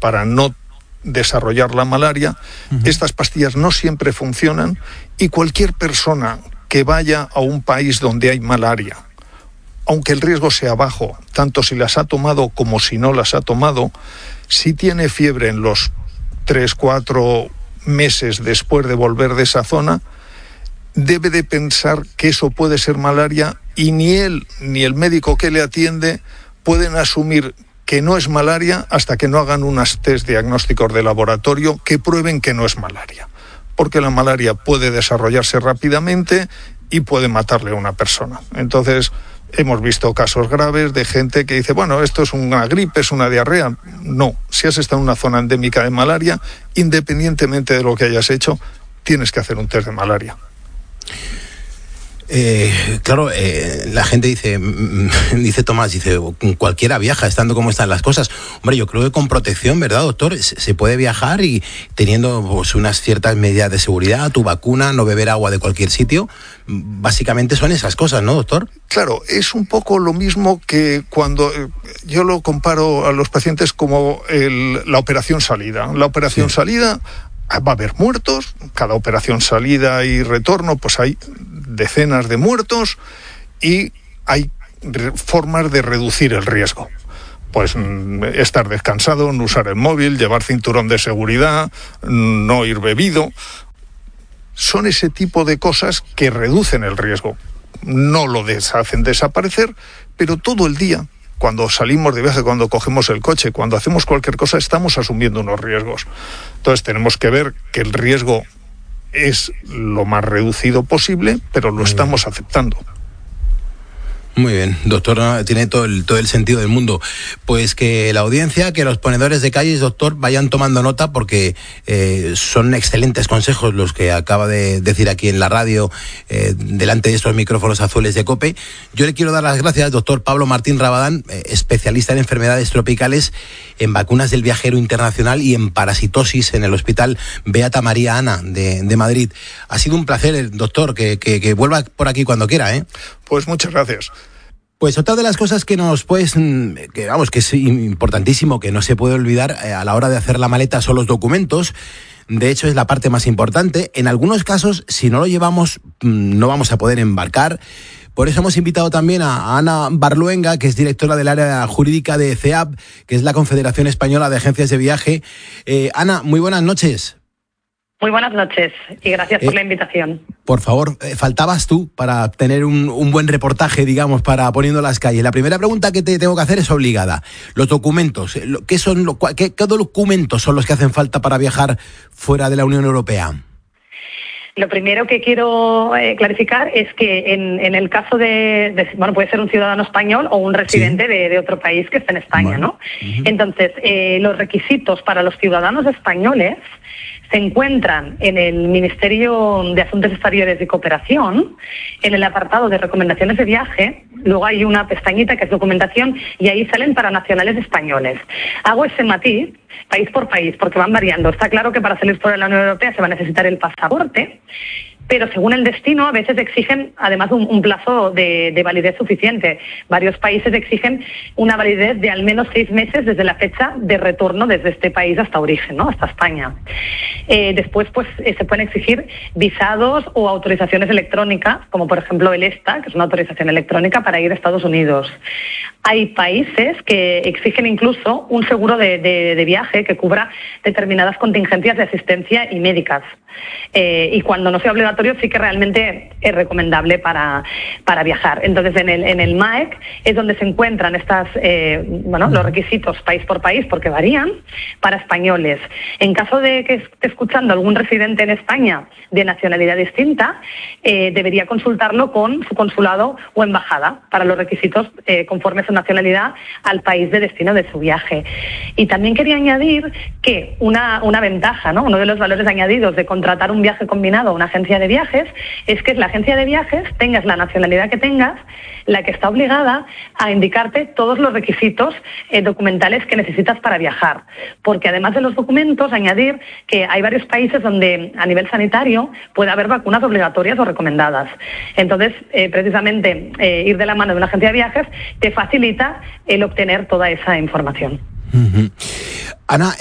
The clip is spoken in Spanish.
para no desarrollar la malaria. Estas pastillas no siempre funcionan y cualquier persona que vaya a un país donde hay malaria, aunque el riesgo sea bajo, tanto si las ha tomado como si no las ha tomado, si tiene fiebre en los 3-4 meses después de volver de esa zona, debe de pensar que eso puede ser malaria y ni él ni el médico que le atiende pueden asumir que no es malaria hasta que no hagan unos test diagnósticos de laboratorio que prueben que no es malaria. Porque la malaria puede desarrollarse rápidamente y puede matarle a una persona. Entonces, hemos visto casos graves de gente que dice, bueno, esto es una gripe, es una diarrea. No, si has estado en una zona endémica de malaria, independientemente de lo que hayas hecho, tienes que hacer un test de malaria. Claro, la gente dice Tomás, cualquiera viaja estando como están las cosas. Hombre, yo creo que con protección, ¿verdad, doctor? Se puede viajar y teniendo pues, unas ciertas medidas de seguridad, tu vacuna, no beber agua de cualquier sitio. Básicamente son esas cosas, ¿no, doctor? Claro, es un poco lo mismo que cuando yo lo comparo a los pacientes como la operación salida. La operación salida va a haber muertos, cada operación salida y retorno, pues hay decenas de muertos y hay formas de reducir el riesgo. Pues estar descansado, no usar el móvil, llevar cinturón de seguridad, no ir bebido. Son ese tipo de cosas que reducen el riesgo. No lo hacen desaparecer, pero todo el día, cuando salimos de viaje, cuando cogemos el coche, cuando hacemos cualquier cosa, estamos asumiendo unos riesgos. Entonces tenemos que ver que el riesgo es lo más reducido posible, pero lo estamos aceptando. Muy bien, doctor, tiene todo el sentido del mundo. Pues que la audiencia, que los ponedores de calles, doctor, vayan tomando nota porque son excelentes consejos los que acaba de decir aquí en la radio, delante de estos micrófonos azules de COPE. Yo le quiero dar las gracias al doctor Pablo Martín Rabadán, especialista en enfermedades tropicales, en vacunas del viajero internacional y en parasitosis en el Hospital Beata María Ana de Madrid. Ha sido un placer, doctor, que vuelva por aquí cuando quiera, ¿eh? Pues muchas gracias. Pues otra de las cosas que que es importantísimo, que no se puede olvidar a la hora de hacer la maleta son los documentos. De hecho, es la parte más importante. En algunos casos, si no lo llevamos, no vamos a poder embarcar. Por eso hemos invitado también a Ana Barluenga, que es directora del área jurídica de CEAP, que es la Confederación Española de Agencias de Viaje. Ana, muy buenas noches. Muy buenas noches y gracias por la invitación. Por favor, faltabas tú para tener un buen reportaje, digamos, para Poniendo las Calles. La primera pregunta que te tengo que hacer es obligada. Los documentos, ¿qué documentos son los que hacen falta para viajar fuera de la Unión Europea? Lo primero que quiero clarificar es que en el caso puede ser un ciudadano español o un residente de otro país que esté en España, ¿no? Entonces, los requisitos para los ciudadanos españoles se encuentran en el Ministerio de Asuntos Exteriores y Cooperación, en el apartado de recomendaciones de viaje. Luego hay una pestañita que es documentación y ahí salen para nacionales españoles. Hago ese matiz, país por país, porque van variando. Está claro que para salir fuera de la Unión Europea se va a necesitar el pasaporte, pero según el destino a veces exigen además un plazo de validez suficiente. Varios países exigen una validez de al menos 6 meses desde la fecha de retorno desde este país hasta origen, ¿no? Hasta España. Después se pueden exigir visados o autorizaciones electrónicas, como por ejemplo el ESTA, que es una autorización electrónica para ir a Estados Unidos. Hay países que exigen incluso un seguro de viaje que cubra determinadas contingencias de asistencia y médicas. Y cuando no sea obligatorio sí que realmente es recomendable para viajar. Entonces en el MAEC es donde se encuentran los requisitos país por país, porque varían, para españoles. En caso de que esté escuchando algún residente en España de nacionalidad distinta, debería consultarlo con su consulado o embajada para los requisitos conforme a su nacionalidad al país de destino de su viaje. Y también quería añadir que una ventaja, ¿no? Uno de los valores añadidos de contratar un viaje combinado a una agencia de viajes es que la agencia de viajes, tengas la nacionalidad que tengas, la que está obligada a indicarte todos los requisitos documentales que necesitas para viajar. Porque además de los documentos, añadir que hay varios países donde a nivel sanitario puede haber vacunas obligatorias o recomendadas. Entonces, precisamente, ir de la mano de una agencia de viajes te facilita el obtener toda esa información. Ana,